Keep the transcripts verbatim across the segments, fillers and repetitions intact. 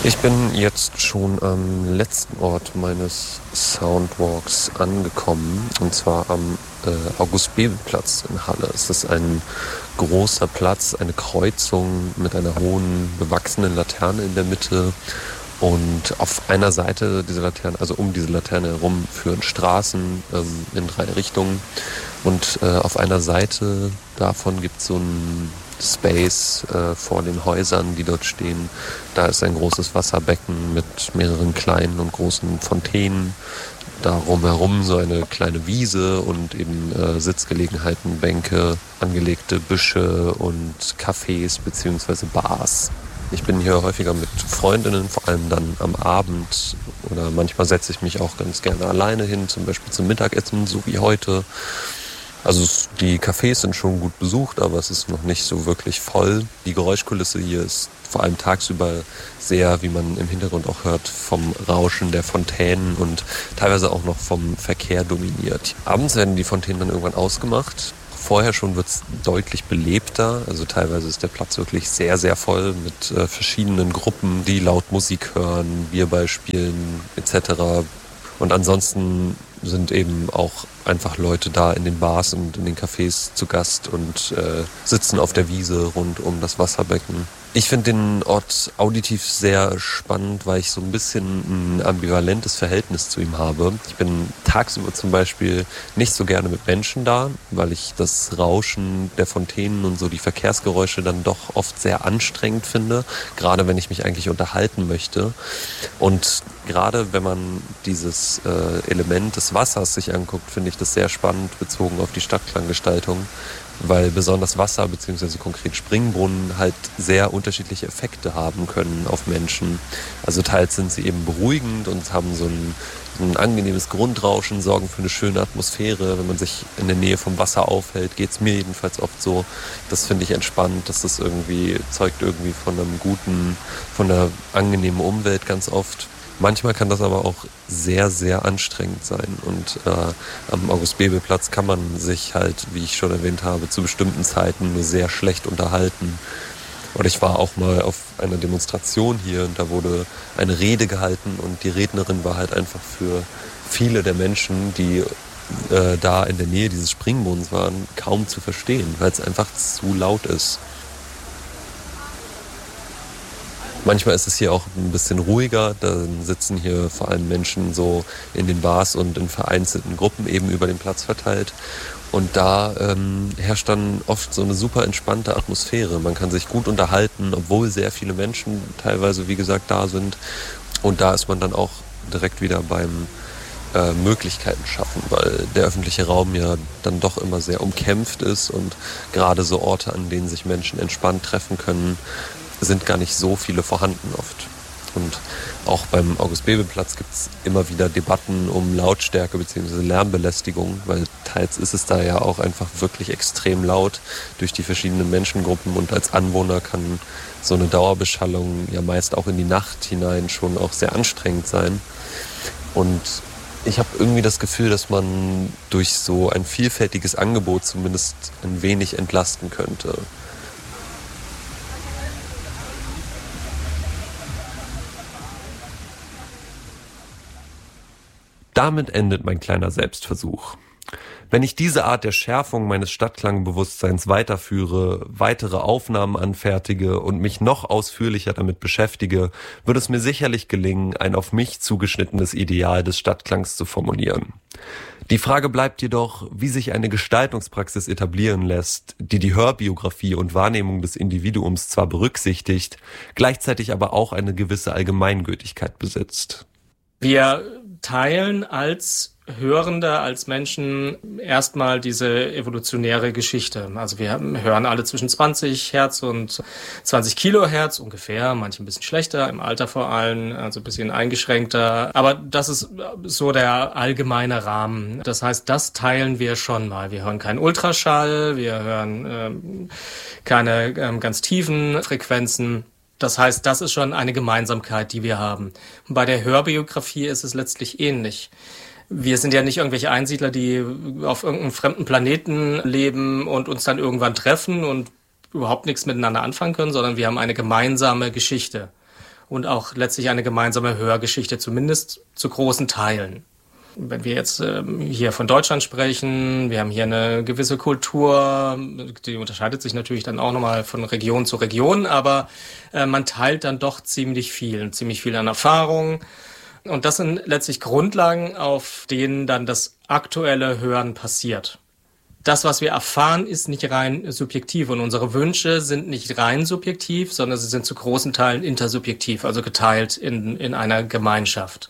Ich bin jetzt schon am letzten Ort meines Soundwalks angekommen, und zwar am äh, August-Bebel-Platz in Halle. Es ist ein großer Platz, eine Kreuzung mit einer hohen, bewachsenen Laterne in der Mitte. Und auf einer Seite dieser Laterne, also um diese Laterne herum, führen Straßen ähm, in drei Richtungen. Und äh, auf einer Seite davon gibt es so ein Space äh, vor den Häusern, die dort stehen. Da ist ein großes Wasserbecken mit mehreren kleinen und großen Fontänen. Darum herum so eine kleine Wiese und eben äh, Sitzgelegenheiten, Bänke, angelegte Büsche und Cafés bzw. Bars. Ich bin hier häufiger mit Freundinnen, vor allem dann am Abend, oder manchmal setze ich mich auch ganz gerne alleine hin, zum Beispiel zum Mittagessen, so wie heute. Also die Cafés sind schon gut besucht, aber es ist noch nicht so wirklich voll. Die Geräuschkulisse hier ist vor allem tagsüber sehr, wie man im Hintergrund auch hört, vom Rauschen der Fontänen und teilweise auch noch vom Verkehr dominiert. Abends werden die Fontänen dann irgendwann ausgemacht. Vorher schon wird es deutlich belebter, also teilweise ist der Platz wirklich sehr, sehr voll mit äh, verschiedenen Gruppen, die laut Musik hören, Bierball spielen et cetera. Und ansonsten sind eben auch einfach Leute da in den Bars und in den Cafés zu Gast und äh, sitzen auf der Wiese rund um das Wasserbecken. Ich finde den Ort auditiv sehr spannend, weil ich so ein bisschen ein ambivalentes Verhältnis zu ihm habe. Ich bin tagsüber zum Beispiel nicht so gerne mit Menschen da, weil ich das Rauschen der Fontänen und so die Verkehrsgeräusche dann doch oft sehr anstrengend finde, gerade wenn ich mich eigentlich unterhalten möchte. Und gerade wenn man dieses äh, Element des Wassers sich anguckt, finde ich das sehr spannend bezogen auf die Stadtklanggestaltung, weil besonders Wasser bzw. konkret Springbrunnen halt sehr unterschiedliche Effekte haben können auf Menschen. Also teils sind sie eben beruhigend und haben so ein, ein angenehmes Grundrauschen, sorgen für eine schöne Atmosphäre. Wenn man sich in der Nähe vom Wasser aufhält, geht es mir jedenfalls oft so. Das finde ich entspannt, dass das irgendwie zeugt irgendwie von einem guten, von einer angenehmen Umwelt ganz oft. Manchmal kann das aber auch sehr, sehr anstrengend sein und äh, am August-Bebel-Platz kann man sich halt, wie ich schon erwähnt habe, zu bestimmten Zeiten nur sehr schlecht unterhalten. Und ich war auch mal auf einer Demonstration hier und da wurde eine Rede gehalten und die Rednerin war halt einfach für viele der Menschen, die äh, da in der Nähe dieses Springbrunnens waren, kaum zu verstehen, weil es einfach zu laut ist. Manchmal ist es hier auch ein bisschen ruhiger, dann sitzen hier vor allem Menschen so in den Bars und in vereinzelten Gruppen eben über den Platz verteilt. Und da ähm, herrscht dann oft so eine super entspannte Atmosphäre. Man kann sich gut unterhalten, obwohl sehr viele Menschen teilweise, wie gesagt, da sind. Und da ist man dann auch direkt wieder beim äh, Möglichkeiten schaffen, weil der öffentliche Raum ja dann doch immer sehr umkämpft ist und gerade so Orte, an denen sich Menschen entspannt treffen können, sind gar nicht so viele vorhanden oft. Und auch beim August-Bebel-Platz gibt es immer wieder Debatten um Lautstärke bzw. Lärmbelästigung, weil teils ist es da ja auch einfach wirklich extrem laut durch die verschiedenen Menschengruppen und als Anwohner kann so eine Dauerbeschallung ja meist auch in die Nacht hinein schon auch sehr anstrengend sein. Und ich habe irgendwie das Gefühl, dass man durch so ein vielfältiges Angebot zumindest ein wenig entlasten könnte. Damit endet mein kleiner Selbstversuch. Wenn ich diese Art der Schärfung meines Stadtklangbewusstseins weiterführe, weitere Aufnahmen anfertige und mich noch ausführlicher damit beschäftige, wird es mir sicherlich gelingen, ein auf mich zugeschnittenes Ideal des Stadtklangs zu formulieren. Die Frage bleibt jedoch, wie sich eine Gestaltungspraxis etablieren lässt, die die Hörbiografie und Wahrnehmung des Individuums zwar berücksichtigt, gleichzeitig aber auch eine gewisse Allgemeingültigkeit besitzt. Wir teilen als Hörende, als Menschen erstmal diese evolutionäre Geschichte. Also wir hören alle zwischen zwanzig Hertz und zwanzig Kilohertz ungefähr, manche ein bisschen schlechter, im Alter vor allem, also ein bisschen eingeschränkter. Aber das ist so der allgemeine Rahmen. Das heißt, das teilen wir schon mal. Wir hören keinen Ultraschall, wir hören ähm, keine ähm, ganz tiefen Frequenzen. Das heißt, das ist schon eine Gemeinsamkeit, die wir haben. Bei der Hörbiografie ist es letztlich ähnlich. Wir sind ja nicht irgendwelche Einsiedler, die auf irgendeinem fremden Planeten leben und uns dann irgendwann treffen und überhaupt nichts miteinander anfangen können, sondern wir haben eine gemeinsame Geschichte. und auch letztlich eine gemeinsame Hörgeschichte, zumindest zu großen Teilen. Wenn wir jetzt ähm, hier von Deutschland sprechen, wir haben hier eine gewisse Kultur, die unterscheidet sich natürlich dann auch nochmal von Region zu Region, aber äh, man teilt dann doch ziemlich viel, ziemlich viel an Erfahrung. Und das sind letztlich Grundlagen, auf denen dann das aktuelle Hören passiert. Das, was wir erfahren, ist nicht rein subjektiv und unsere Wünsche sind nicht rein subjektiv, sondern sie sind zu großen Teilen intersubjektiv, also geteilt in, in einer Gemeinschaft.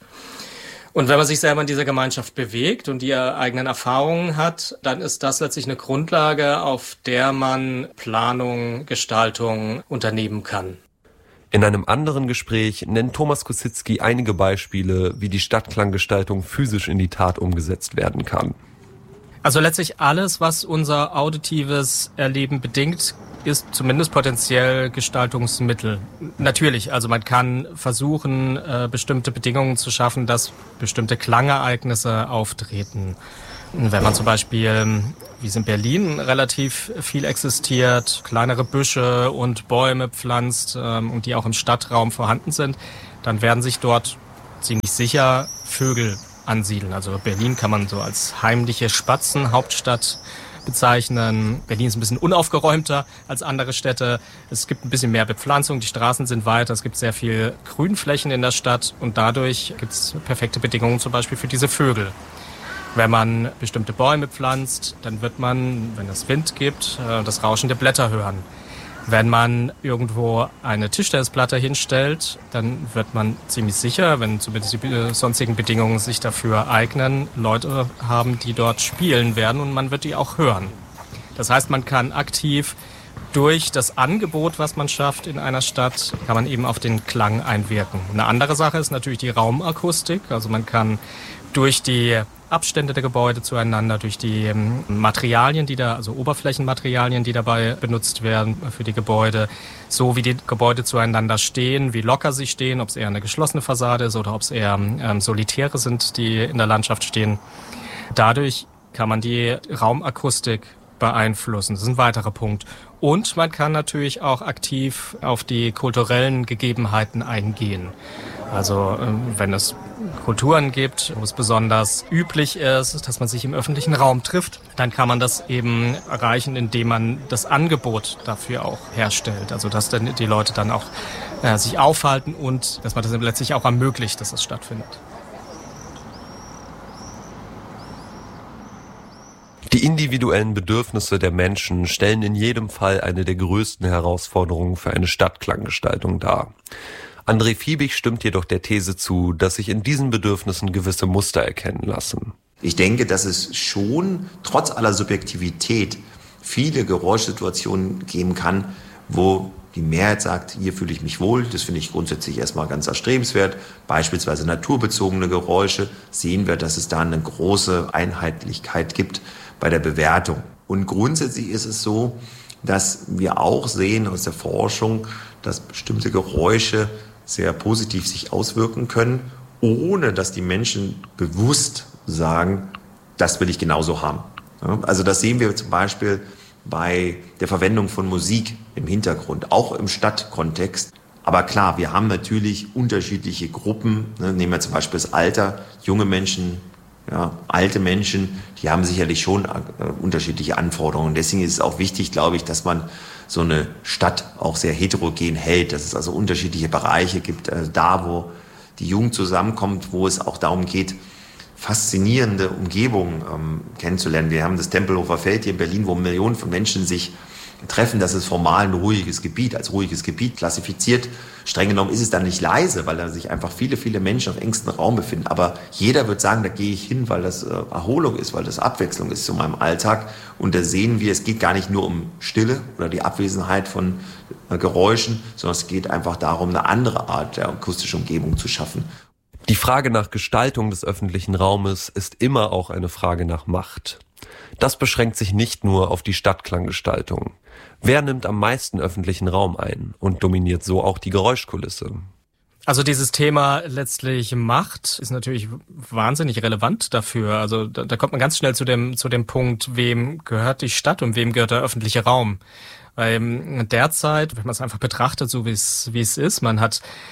Und wenn man sich selber in dieser Gemeinschaft bewegt und die eigenen Erfahrungen hat, dann ist das letztlich eine Grundlage, auf der man Planung, Gestaltung unternehmen kann. In einem anderen Gespräch nennt Thomas Kositzky einige Beispiele, wie die Stadtklanggestaltung physisch in die Tat umgesetzt werden kann. Also letztlich alles, was unser auditives Erleben bedingt, ist zumindest potenziell Gestaltungsmittel. Natürlich, also man kann versuchen, äh, bestimmte Bedingungen zu schaffen, dass bestimmte Klangereignisse auftreten. Wenn man zum Beispiel, wie es in Berlin relativ viel existiert, kleinere Büsche und Bäume pflanzt ähm, und die auch im Stadtraum vorhanden sind, dann werden sich dort ziemlich sicher Vögel ansiedeln. Also Berlin kann man so als heimliche Spatzenhauptstadt bezeichnen. Berlin ist ein bisschen unaufgeräumter als andere Städte. Es gibt ein bisschen mehr Bepflanzung, die Straßen sind weiter, es gibt sehr viel Grünflächen in der Stadt und dadurch gibt es perfekte Bedingungen zum Beispiel für diese Vögel. Wenn man bestimmte Bäume pflanzt, dann wird man, wenn es Wind gibt, das Rauschen der Blätter hören. Wenn man irgendwo eine Tischtennisplatte hinstellt, dann wird man ziemlich sicher, wenn zumindest die sonstigen Bedingungen sich dafür eignen, Leute haben, die dort spielen werden und man wird die auch hören. Das heißt, man kann aktiv durch das Angebot, was man schafft in einer Stadt, kann man eben auf den Klang einwirken. Eine andere Sache ist natürlich die Raumakustik. Also man kann durch die Abstände der Gebäude zueinander, durch die Materialien, die da, also Oberflächenmaterialien, die dabei benutzt werden für die Gebäude, so wie die Gebäude zueinander stehen, wie locker sie stehen, ob es eher eine geschlossene Fassade ist oder ob es eher ähm, Solitäre sind, die in der Landschaft stehen. Dadurch kann man die Raumakustik beeinflussen. Das ist ein weiterer Punkt. Und man kann natürlich auch aktiv auf die kulturellen Gegebenheiten eingehen. Also wenn es Kulturen gibt, wo es besonders üblich ist, dass man sich im öffentlichen Raum trifft, dann kann man das eben erreichen, indem man das Angebot dafür auch herstellt. Also dass dann die Leute dann auch äh, sich aufhalten und dass man das letztlich auch ermöglicht, dass es stattfindet. Die individuellen Bedürfnisse der Menschen stellen in jedem Fall eine der größten Herausforderungen für eine Stadtklanggestaltung dar. André Fiebig stimmt jedoch der These zu, dass sich in diesen Bedürfnissen gewisse Muster erkennen lassen. Ich denke, dass es schon trotz aller Subjektivität viele Geräuschsituationen geben kann, wo die Mehrheit sagt, hier fühle ich mich wohl. Das finde ich grundsätzlich erstmal ganz erstrebenswert. Beispielsweise naturbezogene Geräusche sehen wir, dass es da eine große Einheitlichkeit gibt bei der Bewertung. Und grundsätzlich ist es so, dass wir auch sehen aus der Forschung, dass bestimmte Geräusche sehr positiv sich auswirken können, ohne dass die Menschen bewusst sagen, das will ich genauso haben. Also das sehen wir zum Beispiel bei der Verwendung von Musik im Hintergrund, auch im Stadtkontext. Aber klar, wir haben natürlich unterschiedliche Gruppen. Nehmen wir zum Beispiel das Alter, junge Menschen, ja, alte Menschen, die haben sicherlich schon unterschiedliche Anforderungen. Deswegen ist es auch wichtig, glaube ich, dass man so eine Stadt auch sehr heterogen hält, dass es also unterschiedliche Bereiche gibt, also da, wo die Jugend zusammenkommt, wo es auch darum geht, faszinierende Umgebungen ähm, kennenzulernen. Wir haben das Tempelhofer Feld hier in Berlin, wo Millionen von Menschen sich treffen. Das ist formal ein ruhiges Gebiet, als ruhiges Gebiet klassifiziert. Streng genommen ist es dann nicht leise, weil da sich einfach viele, viele Menschen auf engstem Raum befinden. Aber jeder wird sagen, da gehe ich hin, weil das äh, Erholung ist, weil das Abwechslung ist zu meinem Alltag. Und da sehen wir, es geht gar nicht nur um Stille oder die Abwesenheit von äh, Geräuschen, sondern es geht einfach darum, eine andere Art der akustischen Umgebung zu schaffen. Die Frage nach Gestaltung des öffentlichen Raumes ist immer auch eine Frage nach Macht. Das beschränkt sich nicht nur auf die Stadtklanggestaltung. Wer nimmt am meisten öffentlichen Raum ein und dominiert so auch die Geräuschkulisse? Also dieses Thema letztlich Macht ist natürlich wahnsinnig relevant dafür. Also da, da kommt man ganz schnell zu dem zu dem Punkt, wem gehört die Stadt und wem gehört der öffentliche Raum. Weil derzeit, wenn man es einfach betrachtet, so wie es wie es ist, man hat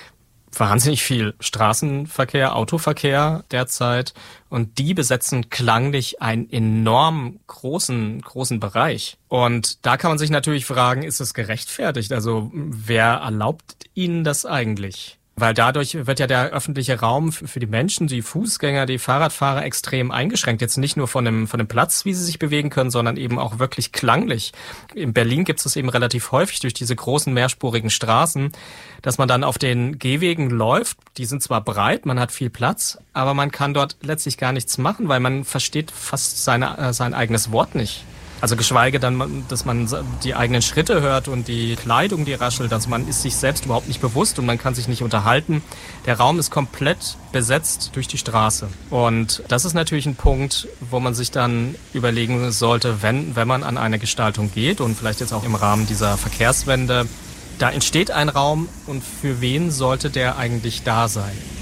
wahnsinnig viel Straßenverkehr, Autoverkehr derzeit und die besetzen klanglich einen enorm großen, großen Bereich. Und da kann man sich natürlich fragen, ist es gerechtfertigt? Also wer erlaubt ihnen das eigentlich? Weil dadurch wird ja der öffentliche Raum für die Menschen, die Fußgänger, die Fahrradfahrer extrem eingeschränkt. Jetzt nicht nur von dem, von dem Platz, wie sie sich bewegen können, sondern eben auch wirklich klanglich. In Berlin gibt es das eben relativ häufig durch diese großen mehrspurigen Straßen, dass man dann auf den Gehwegen läuft. Die sind zwar breit, man hat viel Platz, aber man kann dort letztlich gar nichts machen, weil man versteht fast seine, äh, sein eigenes Wort nicht. Also geschweige dann, dass man die eigenen Schritte hört und die Kleidung, die raschelt. Also man ist sich selbst überhaupt nicht bewusst und man kann sich nicht unterhalten. Der Raum ist komplett besetzt durch die Straße. Und das ist natürlich ein Punkt, wo man sich dann überlegen sollte, wenn, wenn man an eine Gestaltung geht und vielleicht jetzt auch im Rahmen dieser Verkehrswende, da entsteht ein Raum und für wen sollte der eigentlich da sein?